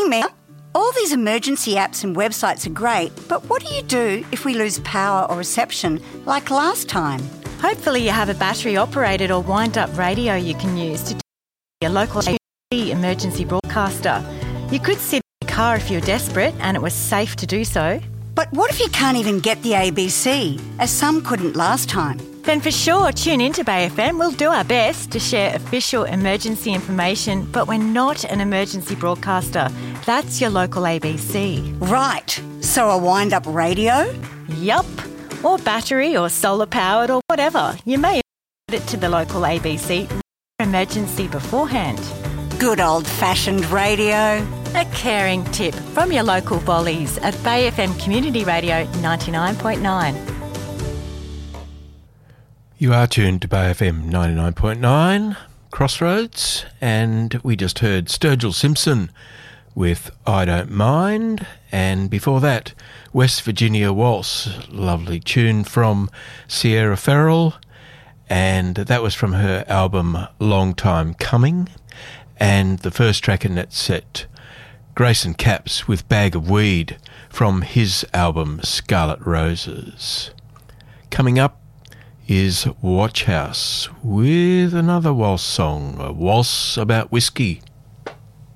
Morning, Mia. All these emergency apps and websites are great, but what do you do if we lose power or reception like last time? Hopefully you have a battery-operated or wind-up radio you can use to your local emergency broadcaster. You could sit in the car if you're desperate and it was safe to do so. But what if you can't even get the ABC, as some couldn't last time? Then for sure, tune into Bay FM. We'll do our best to share official emergency information, but we're not an emergency broadcaster. That's your local ABC. Right. So a wind-up radio? Yup. Or battery or solar-powered or whatever. You may add it to the local ABC emergency beforehand. Good old-fashioned radio. A caring tip from your local volleys at Bay FM Community Radio 99.9. You are tuned to Bay FM 99.9, Crossroads, and we just heard Sturgill Simpson with I Don't Mind, and before that, West Virginia Waltz, lovely tune from Sierra Farrell, and that was from her album Long Time Coming, and the first track in that set, Grayson Capps with Bag of Weed from his album Scarlet Roses. Coming up is Watch House with another waltz song, a waltz about whiskey.